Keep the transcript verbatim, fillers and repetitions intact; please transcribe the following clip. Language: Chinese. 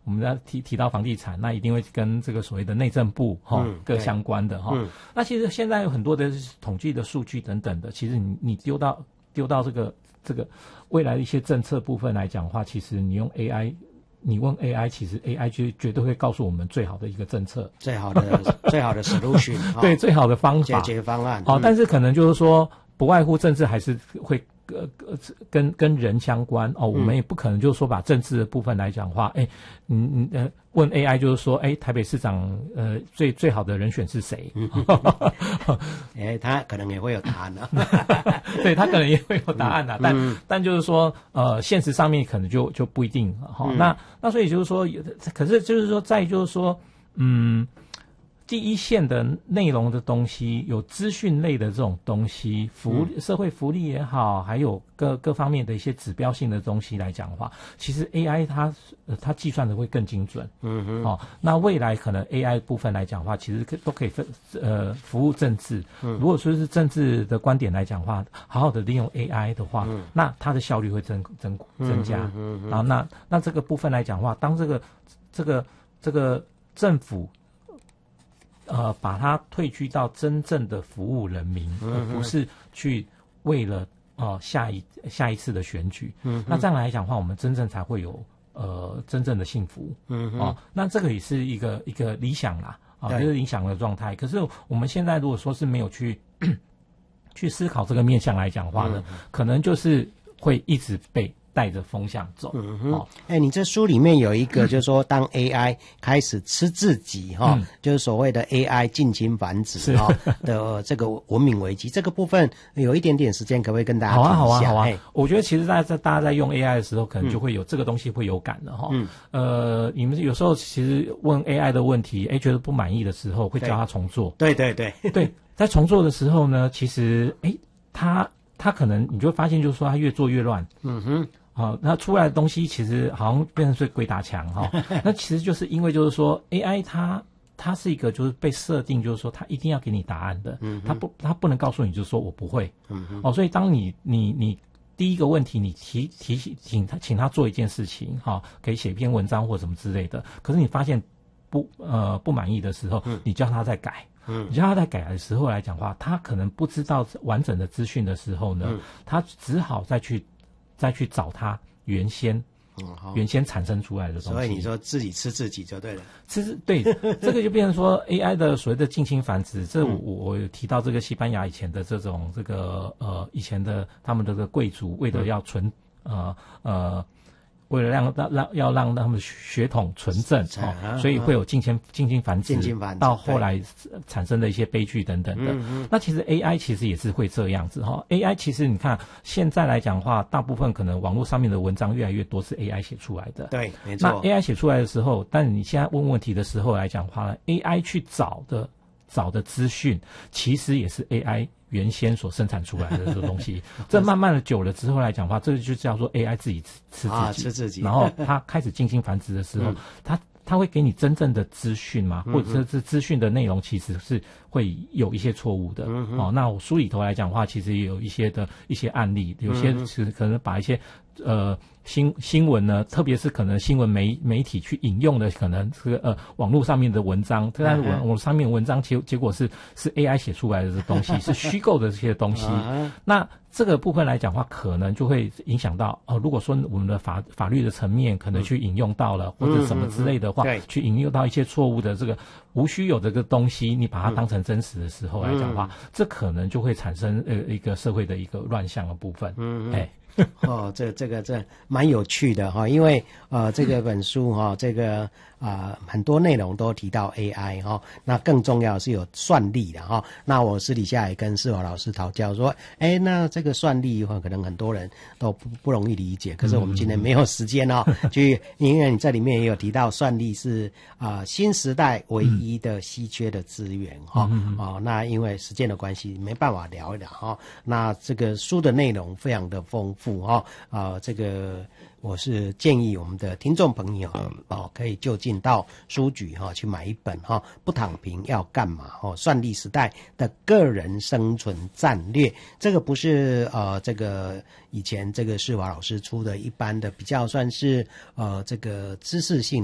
我们要提提到房地产，那一定会跟这个所谓的内政部哈、嗯、各相关的哈、嗯。那其实现在有很多的统计的数据等等的，其实你你丢到丢到这个这个未来的一些政策部分来讲的话，其实你用 A I。你问 A I， 其实 A I 就绝对会告诉我们最好的一个政策， 最好的最好的 solution， 对、哦，最好的方法解决方案。 好、哦嗯，但是可能就是说，不外乎政治还是会呃跟跟人相关哦。我们也不可能就是说把政治的部分来讲话，哎、嗯，你你呃问 A I 就是说，哎，台北市长呃最最好的人选是谁？ 哎，他可能也会有答案啊。 对，他可能也会有答案啊，嗯、但、嗯、但就是说，呃，现实上面可能就就不一定哈、哦嗯。那那所以就是说，可是就是说，在就是说，嗯。第一线的内容的东西，有资讯类的这种东西，福利、社会福利也好，还有各各方面的一些指标性的东西来讲的话，其实 A I 它呃它计算的会更精准。嗯哼。哦，那未来可能 A I 部分来讲的话，其实都可以分呃服务政治。嗯。如果说是政治的观点来讲的话，好好的利用 A I 的话，嗯、那它的效率会增增增加。嗯嗯。然后那那这个部分来讲的话，当这个这个这个政府。呃，把它退居到真正的服务人民，嗯、而不是去为了呃下一下一次的选举。嗯，那这样来讲的话，我们真正才会有呃真正的幸福。嗯哦，那这个也是一个一个理想啦，啊、呃，就是理想的状态。可是我们现在如果说是没有去去思考这个面向来讲的话呢，嗯、可能就是会一直被。带着风向走。嗯哼，哦，哎，你这书里面有一个，就是说，当 A I 开始吃自己哈、嗯哦，就是所谓的 A I 近亲繁殖哈、哦、的这个文明危机，这个部分有一点点时间，可不可以跟大家提一下？ 好啊，好啊，好啊。我觉得其实大家在大家在用 A I 的时候，可能就会有、嗯、这个东西会有感的哈。嗯。呃，你们有时候其实问 A I 的问题，哎，觉得不满意的时候，会叫他重做。 对对对对, 对，在重做的时候呢，其实哎，他他可能你就会发现，就是说他越做越乱。嗯哼。好、哦，那出来的东西其实好像变成是鬼打墙哈、哦。那其实就是因为就是说 A I 它它是一个就是被设定就是说它一定要给你答案的，嗯，它不它不能告诉你就是说我不会，嗯哦，所以当你你你第一个问题你提提请他请他做一件事情哈、哦，可以写一篇文章或什么之类的，可是你发现不呃不满意的时候，嗯，你叫他再改。嗯，你叫他在改的时候来讲话，他可能不知道完整的资讯的时候呢，嗯、他只好再去。再去找它原先、嗯、原先产生出来的东西。 所以你说自己吃自己就对了。 吃对，这个就变成说 A I 的所谓的近亲繁殖。这我我有提到这个西班牙以前的这种这个呃以前的他们的这个贵族为了要存、嗯、呃呃。为了让让让要让他们血统纯正、哦、所以会有近亲近亲繁殖， 近亲繁殖到后来产生的一些悲剧等等的。嗯嗯，那其实 A I 其实也是会这样子哈、哦。A I 其实你看现在来讲的话，大部分可能网络上面的文章越来越多是 A I 写出来的。 对，没错。 那 A I 写出来的时候，但你现在问问题的时候来讲的话呢 ，A I 去找的找的资讯，其实也是 A I。原先所生产出来的这个东西，这慢慢的久了之后来讲的话，这就叫做 A I 自己吃吃自己， 啊、吃自己。 然后它开始近亲繁殖的时候，它、嗯、它会给你真正的资讯吗？或者是资讯的内容其实是会有一些错误的。嗯、哦，那我书里头来讲的话，其实也有一些的一些案例，有些是可能把一些呃。新新闻呢，特别是可能新闻媒媒体去引用的，可能这个呃网络上面的文章，但是网网上面文章结结果是是 A I 写出来的这东西，是虚构的这些东西。那这个部分来讲的话，可能就会影响到哦、呃。如果说我们的法法律的层面可能去引用到了，或者什么之类的话， 嗯、 去引用到一些错误的这个无虚有的这个东西，你把它当成真实的时候来讲的话，嗯、这可能就会产生呃一个社会的一个乱象的部分。嗯，哎。 哦，这这个这蛮有趣的哈，因为呃这个本书哈，这个啊、呃、很多内容都提到 A I 哈，那更重要是有算力的哈。那我私底下也跟世华老师讨教说，哎，那这个算力的话，可能很多人都不不容易理解，可是我们今天没有时间哦，去因为你这里面也有提到算力是啊、呃、新时代唯一的稀缺的资源哈、嗯、哦，那因为时间的关系没办法聊一聊哈。那这个书的内容非常的丰富。哈啊、呃，这个我是建议我们的听众朋友哦，可以就近到书局哈、哦、去买一本哈、哦，不躺平要干嘛？哦，算力时代的个人生存战略，这个不是呃这个以前这个世华老师出的一般的比较算是呃这个知识性。